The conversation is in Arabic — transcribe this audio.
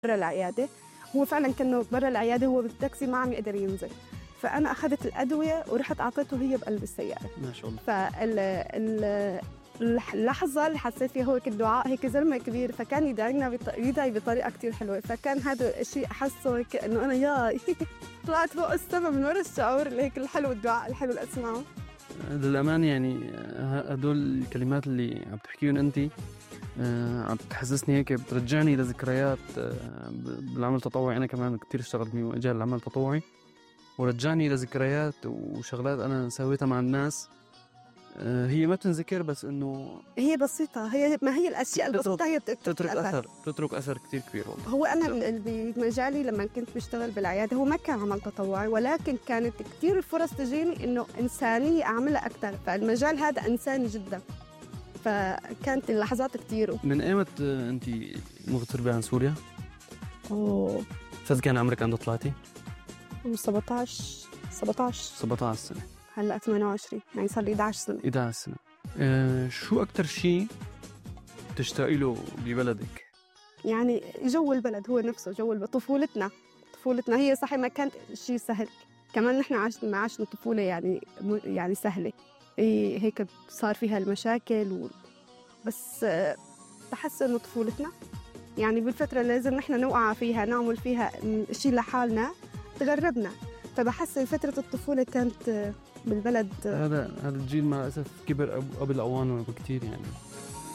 برا العيادة. هو فعلا كأنه برا العيادة، هو بالتاكسي ما عم يقدر ينزل، فأنا أخذت الأدوية ورحت أعطيته هي بقلب السيارة. ما شاء الله. اللحظة اللي حسيت فيها هو الدعاء، هيك زلمة كبير فكان يدعي بطريقة كتير حلوة، فكان هذا الشيء أحسه هيك إنه أنا ياي طلعت فوق السما من ورا الشعور اللي هيك الحلو، الدعاء الحلو اللي أسمعه. للأمان يعني هدول الكلمات اللي عم تحكيهم أنت عم تحسسني هيك، بترجعني لذكريات بالعمل التطوعي. أنا كمان كتير اشتغلت من مجال العمل التطوعي، ورجعني لذكريات وشغلات أنا سويتها مع الناس. هي ما تنذكر، بس إنه هي بسيطة، ما هي الأشياء البسيطة هي تترك أثر كتير كبير والله. هو أنا بمجالي لما كنت بشتغل بالعيادة هو ما كان عمل تطوعي، ولكن كانت كتير الفرص تجيني إنه إنسانية أعملها أكتر، فالمجال هذا إنساني جدا، فكانت اللحظات كتير. من أيمت أنت مغتربة عن سوريا؟ كان عمرك عند طلعتي؟ 17 سنة. هلأ 28، يعني صار لي 11 سنة. شو أكتر شيء تشتاقي له ببلدك؟ يعني جو البلد هو نفسه، جو طفولتنا هي صحيح ما كانت شيء سهل، كمان نحن ما عشنا طفولة يعني سهلة، هيك صار فيها المشاكل بس بحس إنه طفولتنا يعني بالفترة اللي لازم نحن نوقع فيها نعمل فيها شيء لحالنا تغربنا، فبحس فترة الطفولة كانت بالبلد. هذا الجيل مع الأسف كبر قبل أوانه بكتير يعني.